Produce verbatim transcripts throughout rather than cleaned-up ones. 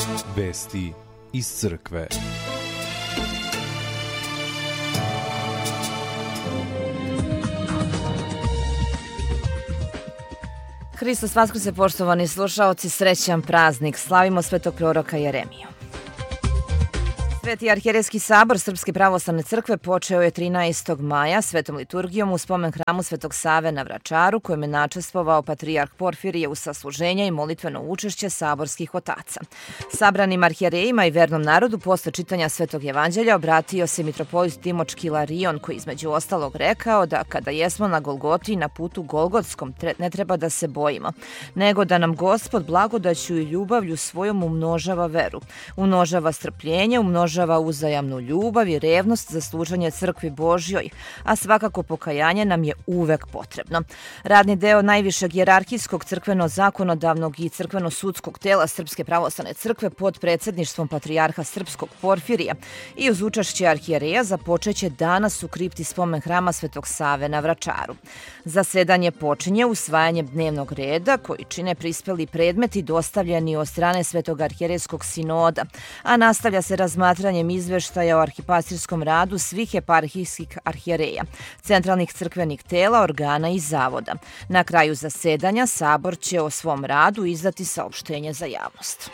Vesti iz crkve. Hristos vaskrse, poštovani slušaoci, srećan praznik. Slavimo svetog proroka Jeremiju. Sveti arhijerejski sabor Srpske pravoslavne crkve počeo je trinaestog maja svetom liturgijom u spomen hramu Svetog Save na Vračaru, kojem je načestvovao patrijarh Porfirije u sasluženje i molitveno učešće saborskih otaca. Sabranim arhijerejima i vernom narodu posle čitanja Svetog evanđelja obratio se mitropolit Timočki Ilarion, koji između ostalog rekao da kada jesmo na Golgoti na putu Golgotskom ne treba da se bojimo, nego da nam Gospod blagodaću i ljubavlju svojom umnožava veru, umnožava strpljenje, umnožava uzajamnu ljubav i revnost za služenje crkvi Božjoj, a svakako pokajanje nam je uvek potrebno. Radni deo najvišeg hijerarhijskog crkveno-zakonodavnog i crkveno-sudskog tela Srpske pravoslavne crkve pod predsjedništvom patrijarha Srpskog Porfirija i uz učešće arhijereja započeće danas u kripti spomen hrama Svetog Save na Vračaru. Zasedanje počinje usvajanjem dnevnog reda koji čine prispeli predmeti dostavljeni od strane Svetog arhijerejskog sinoda, a nastavlja se razmatranje izveštaja o arhipastirskom radu svih eparhijskih arhijereja, centralnih crkvenih tela, organa i zavoda. Na kraju zasedanja sabor će o svom radu izdati saopštenje za javnost.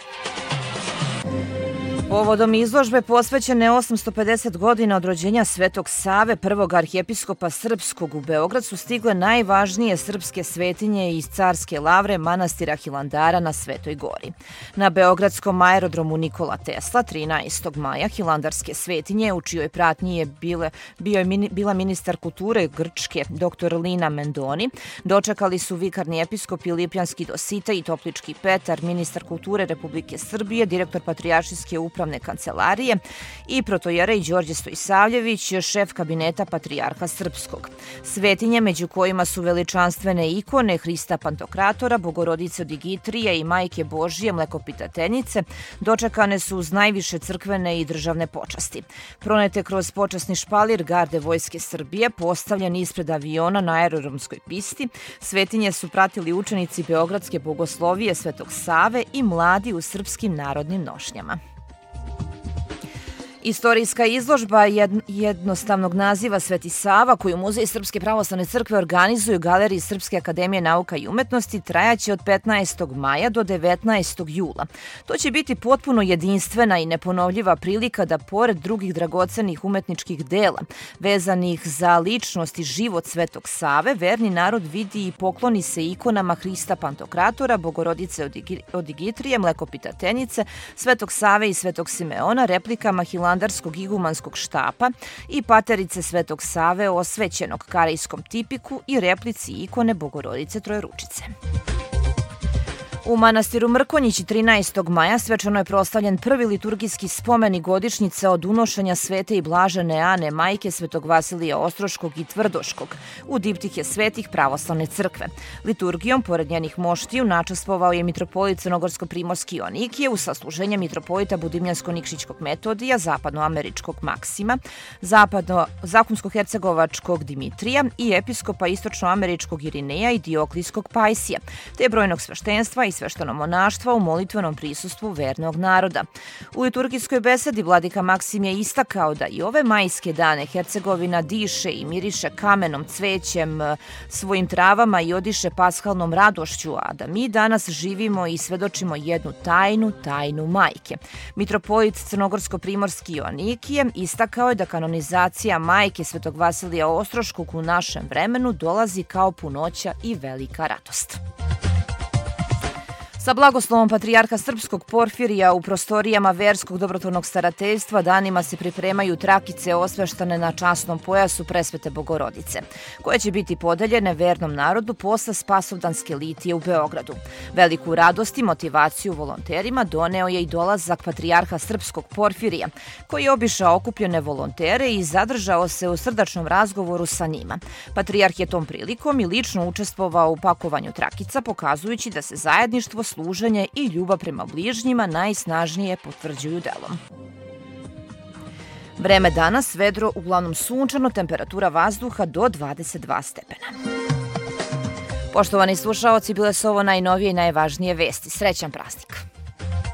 Povodom izložbe posvećene osamsto pedeset godina od rođenja Svetog Save, prvog arhijepiskopa srpskog u Beograd, su stigle najvažnije srpske svetinje iz carske lavre manastira Hilandara na Svetoj Gori. Na beogradskom aerodromu Nikola Tesla trinaestog maja hilandarske svetinje, u čijoj pratnji je bile, bio je mini, bila ministar kulture Grčke doktor Lina Mendoni, dočekali su vikarni episkop Lipjanski Dosita i Toplički Petar, ministar kulture Republike Srbije, direktor patrijaršijske uprave upravne kancelarije i protojerej Đorđe Stojsavljević, šef kabineta patrijarha Srpskog. Svetinje, među kojima su veličanstvene ikone Hrista Pantokratora, Bogorodice Odigitrije i Majke Božije Mlekopitateljice, dočekane su uz najviše crkvene i državne počasti. Pronete kroz počasni špalir garde Vojske Srbije, postavljen ispred aviona na aerodromskoj pisti, svetinje su pratili učenici Beogradske bogoslovije Svetog Save i mladi u srpskim narodnim nošnjama. Istorijska izložba jednostavnog naziva Sveti Sava, koju Muzej Srpske pravoslavne crkve organizuju u Galeriji Srpske akademije nauka i umetnosti, trajaće od petnaestog maja do devetnaestog jula. To će biti potpuno jedinstvena i neponovljiva prilika da, pored drugih dragocenih umetničkih dela vezanih za ličnost i život Svetog Save, verni narod vidi i pokloni se ikonama Hrista Pantokratora, Bogorodice Odigitrije, Mlekopitateljice, Svetog Save i Svetog Simeona, replikama Hilandara Hilandarskog igumanskog štapa i paterice Svetog Save osvećenog karejskom tipiku i replici ikone Bogorodice Trojeručice. U manastiru Mrkonjići trinaestog maja svečano je proslavljen prvi liturgijski spomen i godišnjica od unošenja Svete i Blažene Ane, majke Svetog Vasilija Ostroškog i Tvrdoškog, u diptihe svetih pravoslavne crkve. Liturgijom, pored njenih moštiju, načestvovao je mitropolit Crnogorsko-primorski Joanikije u sasluženje mitropolita Budimljansko-nikšićkog Metodija, zapadnoameričkog Maksima, zapadno-zakonsko-hercegovačkog Dimitrija i episkopa istočnoameričkog Irineja i Dioklijskog Pajsija, te brojnog sveštenstva i svešteno monaštva u molitvenom prisustvu vernog naroda. U liturgijskoj besedi vladika Maksim je istakao da i ove majske dane Hercegovina diše i miriše kamenom, cvećem, svojim travama i odiše paskalnom radošću, a da mi danas živimo i svedočimo jednu tajnu, tajnu majke. Mitropolit Crnogorsko-primorski Joanikije istakao je da kanonizacija majke Svetog Vasilija Ostroškog u našem vremenu dolazi kao punoća i velika radost. Sa blagoslovom patrijarha Srpskog Porfirija u prostorijama Verskog dobrotvornog starateljstva danima se pripremaju trakice osveštane na časnom pojasu Presvete Bogorodice, koje će biti podeljene vernom narodu posle Spasovdanske litije u Beogradu. Veliku radost i motivaciju volonterima doneo je i dolazak patrijarha Srpskog Porfirija, koji je obišao okupljene volontere i zadržao se u srdačnom razgovoru sa njima. Patrijarh je tom prilikom i lično učestvovao u pakovanju trakica, pokazujući da se zajedništvo, služenje i ljubav prema bližnjima najsnažnije potvrđuju delom. Vreme danas, vedro, uglavnom sunčano, temperatura vazduha do dvadeset dva stepena. Poštovani slušaoci, bile su ovo najnovije i najvažnije vesti. Srećan praznik!